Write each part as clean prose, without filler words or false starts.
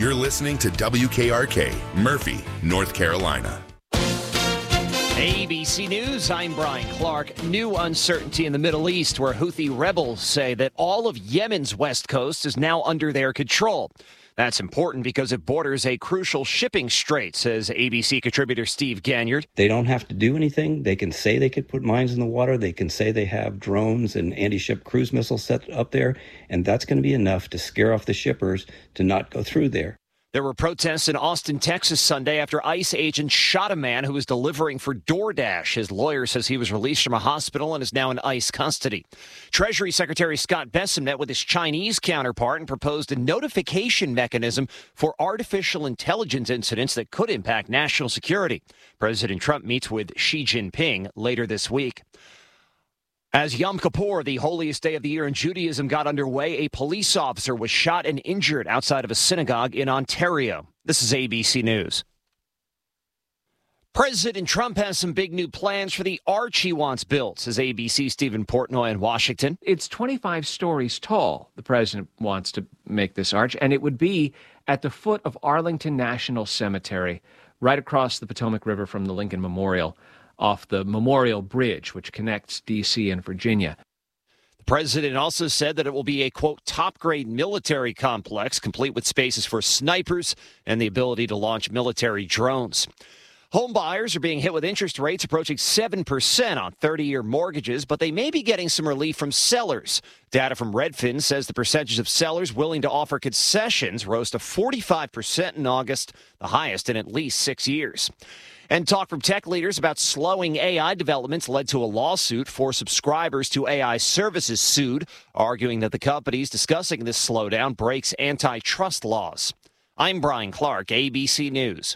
You're listening to WKRK, Murphy, North Carolina. ABC News, I'm Brian Clark. New uncertainty in the Middle East, where Houthi rebels say that all of Yemen's west coast is now under their control. That's important because it borders a crucial shipping strait, says ABC contributor Steve Ganyard. They don't have to do anything. They can say they could put mines in the water. They can say they have drones and anti-ship cruise missiles set up there, and that's going to be enough to scare off the shippers to not go through there. There were protests in Austin, Texas Sunday after ICE agents shot a man who was delivering for DoorDash. His lawyer says he was released from a hospital and is now in ICE custody. Treasury Secretary Scott Bessent met with his Chinese counterpart and proposed a notification mechanism for artificial intelligence incidents that could impact national security. President Trump meets with Xi Jinping later this week. As Yom Kippur, the holiest day of the year in Judaism, got underway, a police officer was shot and injured outside of a synagogue in Ontario. This is ABC News. President Trump has some big new plans for the arch he wants built, says ABC's Stephen Portnoy in Washington. It's 25 stories tall. The president wants to make this arch, and it would be at the foot of Arlington National Cemetery, right across the Potomac River from the Lincoln Memorial, off the Memorial Bridge, which connects D.C. and Virginia. The president also said that it will be a, quote, top-grade military complex, complete with spaces for snipers and the ability to launch military drones. Home buyers are being hit with interest rates approaching 7% on 30-year mortgages, but they may be getting some relief from sellers. Data from Redfin says the percentage of sellers willing to offer concessions rose to 45% in August, the highest in at least 6 years. And talk from tech leaders about slowing AI developments led to a lawsuit. 4 subscribers to AI services sued, arguing that the companies discussing this slowdown breaks antitrust laws. I'm Brian Clark, ABC News.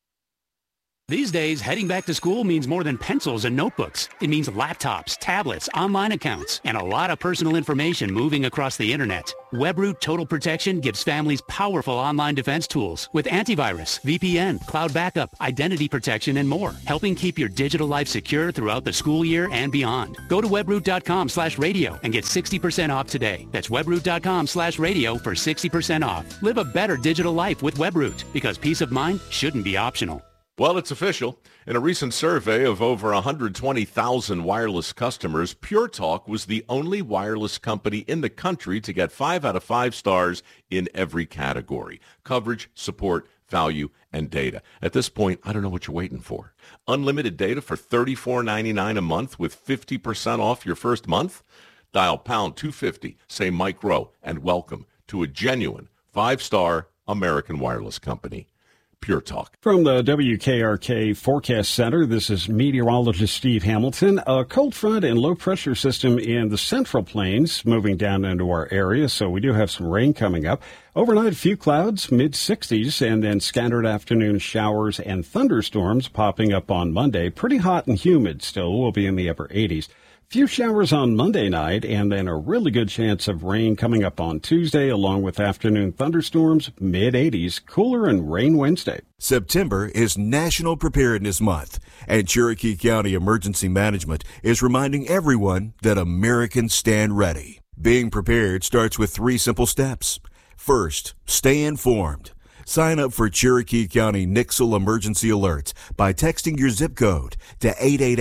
These days, heading back to school means more than pencils and notebooks. It means laptops, tablets, online accounts, and a lot of personal information moving across the internet. WebRoot Total Protection gives families powerful online defense tools with antivirus, VPN, cloud backup, identity protection, and more, helping keep your digital life secure throughout the school year and beyond. Go to webroot.com/radio and get 60% off today. That's webroot.com/radio for 60% off. Live a better digital life with WebRoot, because peace of mind shouldn't be optional. Well, it's official. In a recent survey of over 120,000 wireless customers, Pure Talk was the only wireless company in the country to get 5 out of 5 stars in every category: coverage, support, value, and data. At this point, I don't know what you're waiting for. Unlimited data for $34.99 a month with 50% off your first month? Dial pound 250, say Mike Rowe, and welcome to a genuine 5-star American wireless company. Pure Talk. From the WKRK Forecast Center, this is meteorologist Steve Hamilton. A cold front and low pressure system in the Central Plains moving down into our area, so we do have some rain coming up. Overnight, a few clouds, mid-60s, and then scattered afternoon showers and thunderstorms popping up on Monday. Pretty hot and humid still. We'll be in the upper 80s. Few showers on Monday night, and then a really good chance of rain coming up on Tuesday, along with afternoon thunderstorms, mid-80s, cooler and rain Wednesday. September is National Preparedness Month, and Cherokee County Emergency Management is reminding everyone that Americans stand ready. Being prepared starts with 3 simple steps. First, stay informed. Sign up for Cherokee County Nixle Emergency Alerts by texting your zip code to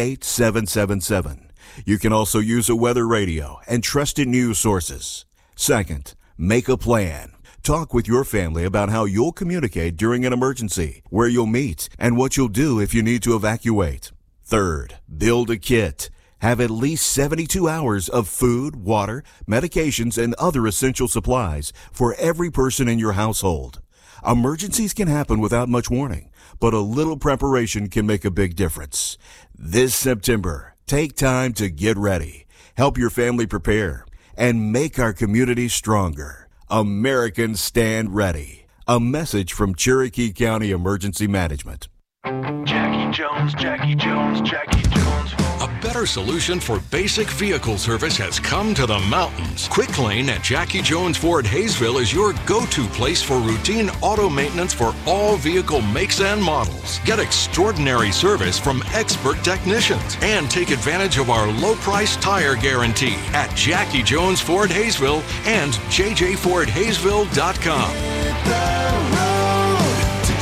888-777. You can also use a weather radio and trusted news sources. Second, make a plan. Talk with your family about how you'll communicate during an emergency, where you'll meet, and what you'll do if you need to evacuate. Third, build a kit. Have at least 72 hours of food, water, medications, and other essential supplies for every person in your household. Emergencies can happen without much warning, but a little preparation can make a big difference. This September, take time to get ready, help your family prepare, and make our community stronger. Americans stand ready. A message from Cherokee County Emergency Management. Jackie Jones, Jackie Jones, Jackie Jones. A better solution for basic vehicle service has come to the mountains. Quick Lane at Jackie Jones Ford Hayesville is your go-to place for routine auto maintenance for all vehicle makes and models. Get extraordinary service from expert technicians and take advantage of our low-price tire guarantee at Jackie Jones Ford Hayesville and jjfordhayesville.com.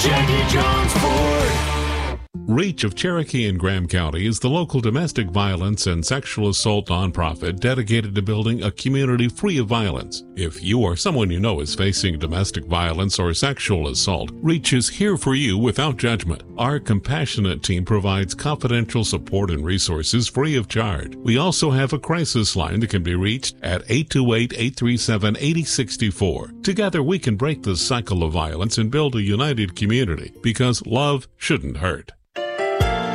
Jackie Jones Ford. REACH of Cherokee and Graham County is the local domestic violence and sexual assault nonprofit dedicated to building a community free of violence. If you or someone you know is facing domestic violence or sexual assault, REACH is here for you without judgment. Our compassionate team provides confidential support and resources free of charge. We also have a crisis line that can be reached at 828-837-8064. Together we can break the cycle of violence and build a united community, because love shouldn't hurt.